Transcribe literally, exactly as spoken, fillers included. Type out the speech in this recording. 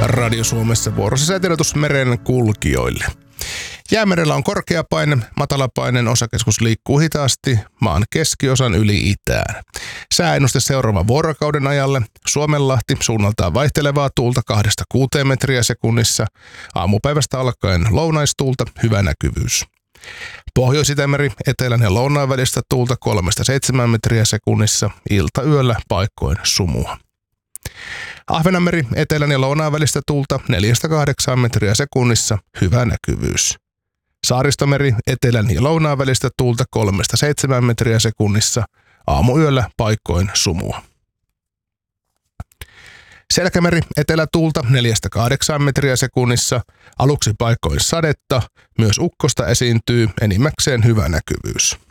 Radio Suomessa vuorossa säätiedotus meren kulkijoille. Jäämerellä on korkea paine, matalapaineen osakeskus liikkuu hitaasti maan keskiosan yli itään. Sääennuste seuraavan vuorokauden ajalle: Suomenlahti suunnaltaan vaihtelevaa tuulta kahdesta kuuteen metriä sekunnissa, aamupäivästä alkaen lounaistuulta, hyvä näkyvyys. Pohjois-Itämeri etelän ja lounaan välistä tuulta kolmesta seitsemään metriä sekunnissa, ilta-yöllä paikkoin sumua. Ahvenanmeri etelän ja lounaan välistä tuulta neljästä kahdeksaan metriä sekunnissa, hyvä näkyvyys. Saaristomeri etelän ja lounaan välistä tuulta kolmesta seitsemään metriä sekunnissa, aamuyöllä paikkoin sumua. Selkämeri etelätuulta neljästä kahdeksaan metriä sekunnissa, aluksi paikkoin sadetta, myös ukkosta esiintyy, enimmäkseen hyvä näkyvyys.